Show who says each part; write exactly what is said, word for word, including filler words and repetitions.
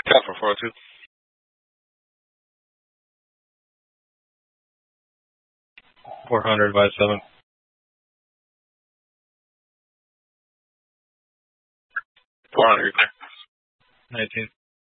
Speaker 1: Cut for four oh two. four hundred by seven. four hundred, nineteen.